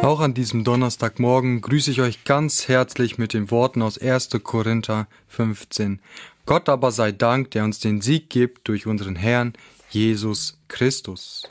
Auch an diesem Donnerstagmorgen grüße ich euch ganz herzlich mit den Worten aus 1. Korinther 15. Gott aber sei Dank, der uns den Sieg gibt durch unseren Herrn Jesus Christus.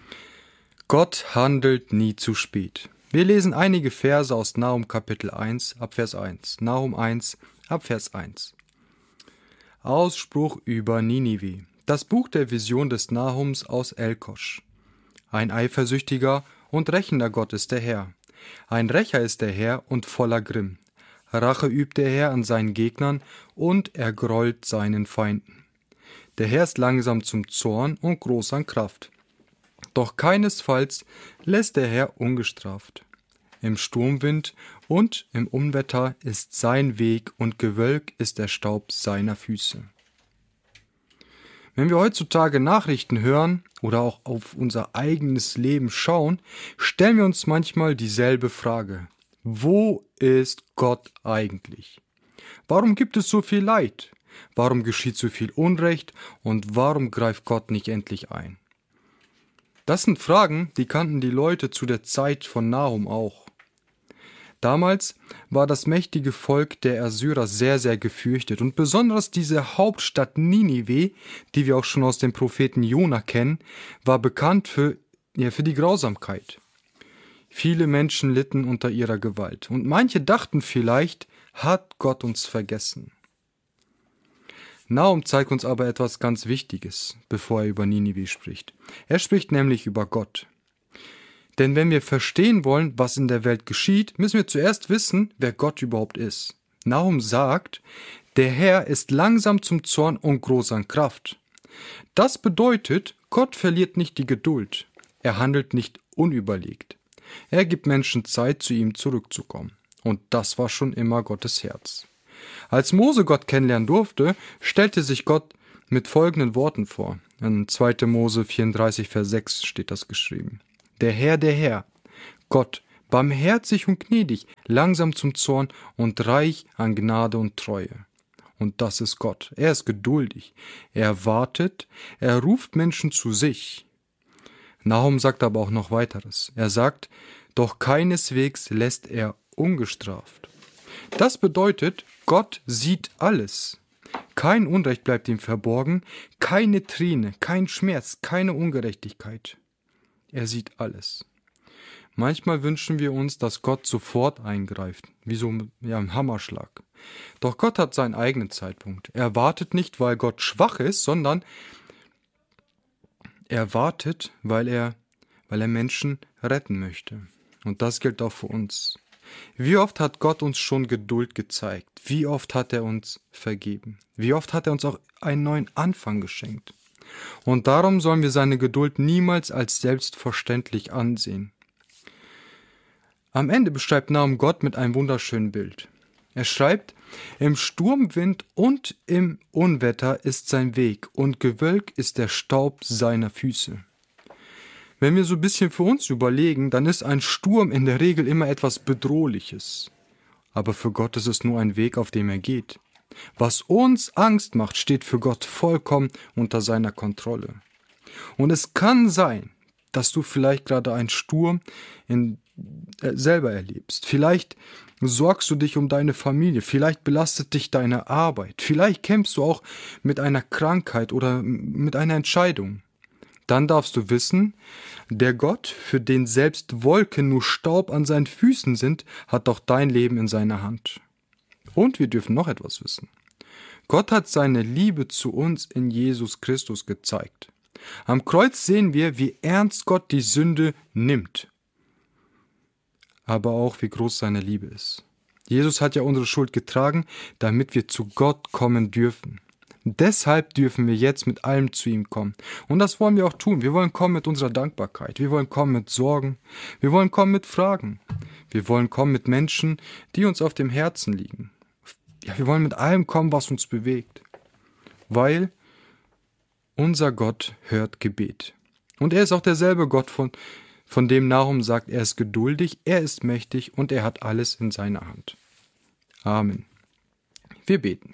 Gott handelt nie zu spät. Wir lesen einige Verse aus Nahum Kapitel 1 ab Vers 1. Nahum 1 ab Vers 1. Ausspruch über Ninive. Das Buch der Vision des Nahums aus Elkosch. Ein eifersüchtiger und rächender Gott ist der Herr. Ein Rächer ist der Herr und voller Grimm. Rache übt der Herr an seinen Gegnern und er grollt seinen Feinden. Der Herr ist langsam zum Zorn und groß an Kraft. Doch keinesfalls lässt der Herr ungestraft. Im Sturmwind und im Unwetter ist sein Weg und Gewölk ist der Staub seiner Füße. Wenn wir heutzutage Nachrichten hören oder auch auf unser eigenes Leben schauen, stellen wir uns manchmal dieselbe Frage. Wo ist Gott eigentlich? Warum gibt es so viel Leid? Warum geschieht so viel Unrecht? Und warum greift Gott nicht endlich ein? Das sind Fragen, die kannten die Leute zu der Zeit von Nahum auch. Damals war das mächtige Volk der Assyrer sehr, sehr gefürchtet und besonders diese Hauptstadt Ninive, die wir auch schon aus dem Propheten Jona kennen, war bekannt für die Grausamkeit. Viele Menschen litten unter ihrer Gewalt und manche dachten vielleicht, hat Gott uns vergessen. Nahum zeigt uns aber etwas ganz Wichtiges, bevor er über Ninive spricht. Er spricht nämlich über Gott. Denn wenn wir verstehen wollen, was in der Welt geschieht, müssen wir zuerst wissen, wer Gott überhaupt ist. Nahum sagt, der Herr ist langsam zum Zorn und groß an Kraft. Das bedeutet, Gott verliert nicht die Geduld. Er handelt nicht unüberlegt. Er gibt Menschen Zeit, zu ihm zurückzukommen. Und das war schon immer Gottes Herz. Als Mose Gott kennenlernen durfte, stellte sich Gott mit folgenden Worten vor. In 2. Mose 34, Vers 6 steht das geschrieben. Der Herr, Gott, barmherzig und gnädig, langsam zum Zorn und reich an Gnade und Treue. Und das ist Gott. Er ist geduldig. Er wartet, er ruft Menschen zu sich. Nahum sagt aber auch noch weiteres. Er sagt, doch keineswegs lässt er ungestraft. Das bedeutet, Gott sieht alles. Kein Unrecht bleibt ihm verborgen, keine Träne, kein Schmerz, keine Ungerechtigkeit. Er sieht alles. Manchmal wünschen wir uns, dass Gott sofort eingreift, wie so ein Hammerschlag. Doch Gott hat seinen eigenen Zeitpunkt. Er wartet nicht, weil Gott schwach ist, sondern er wartet, weil er Menschen retten möchte. Und das gilt auch für uns. Wie oft hat Gott uns schon Geduld gezeigt? Wie oft hat er uns vergeben? Wie oft hat er uns auch einen neuen Anfang geschenkt? Und darum sollen wir seine Geduld niemals als selbstverständlich ansehen. Am Ende beschreibt Nahum Gott mit einem wunderschönen Bild. Er schreibt, im Sturmwind und im Unwetter ist sein Weg und Gewölk ist der Staub seiner Füße. Wenn wir so ein bisschen für uns überlegen, dann ist ein Sturm in der Regel immer etwas Bedrohliches. Aber für Gott ist es nur ein Weg, auf dem er geht. Was uns Angst macht, steht für Gott vollkommen unter seiner Kontrolle. Und es kann sein, dass du vielleicht gerade einen Sturm selber erlebst. Vielleicht sorgst du dich um deine Familie, vielleicht belastet dich deine Arbeit, vielleicht kämpfst du auch mit einer Krankheit oder mit einer Entscheidung. Dann darfst du wissen, der Gott, für den selbst Wolken nur Staub an seinen Füßen sind, hat doch dein Leben in seiner Hand. Und wir dürfen noch etwas wissen. Gott hat seine Liebe zu uns in Jesus Christus gezeigt. Am Kreuz sehen wir, wie ernst Gott die Sünde nimmt. Aber auch, wie groß seine Liebe ist. Jesus hat ja unsere Schuld getragen, damit wir zu Gott kommen dürfen. Deshalb dürfen wir jetzt mit allem zu ihm kommen. Und das wollen wir auch tun. Wir wollen kommen mit unserer Dankbarkeit. Wir wollen kommen mit Sorgen. Wir wollen kommen mit Fragen. Wir wollen kommen mit Menschen, die uns auf dem Herzen liegen. Ja, wir wollen mit allem kommen, was uns bewegt. Weil unser Gott hört Gebet. Und er ist auch derselbe Gott, von dem Nahum sagt, er ist geduldig, er ist mächtig und er hat alles in seiner Hand. Amen. Wir beten.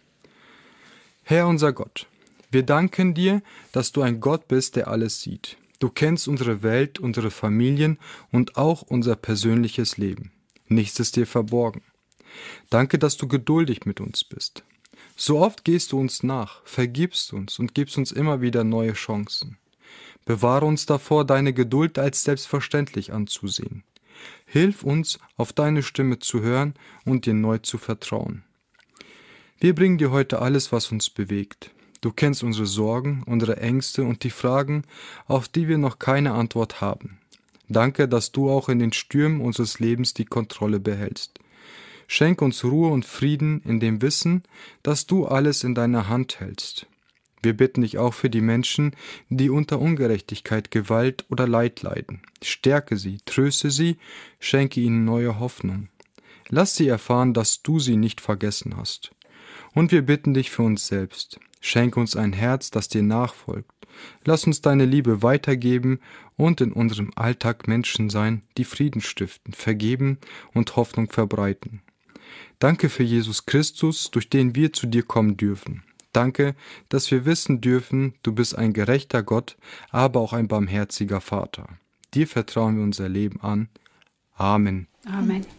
Herr unser Gott, wir danken dir, dass du ein Gott bist, der alles sieht, Du kennst unsere Welt, unsere Familien und auch unser persönliches Leben. Nichts ist dir verborgen. Danke, dass du geduldig mit uns bist. So oft gehst du uns nach, vergibst uns und gibst uns immer wieder neue Chancen. Bewahre uns davor, deine Geduld als selbstverständlich anzusehen. Hilf uns, auf deine Stimme zu hören und dir neu zu vertrauen. Wir bringen dir heute alles, was uns bewegt. Du kennst unsere Sorgen, unsere Ängste und die Fragen, auf die wir noch keine Antwort haben. Danke, dass du auch in den Stürmen unseres Lebens die Kontrolle behältst. Schenk uns Ruhe und Frieden in dem Wissen, dass du alles in deiner Hand hältst. Wir bitten dich auch für die Menschen, die unter Ungerechtigkeit, Gewalt oder Leid leiden. Stärke sie, tröste sie, schenke ihnen neue Hoffnung. Lass sie erfahren, dass du sie nicht vergessen hast. Und wir bitten dich für uns selbst. Schenke uns ein Herz, das dir nachfolgt. Lass uns deine Liebe weitergeben und in unserem Alltag Menschen sein, die Frieden stiften, vergeben und Hoffnung verbreiten. Danke für Jesus Christus, durch den wir zu dir kommen dürfen. Danke, dass wir wissen dürfen, du bist ein gerechter Gott, aber auch ein barmherziger Vater. Dir vertrauen wir unser Leben an. Amen. Amen.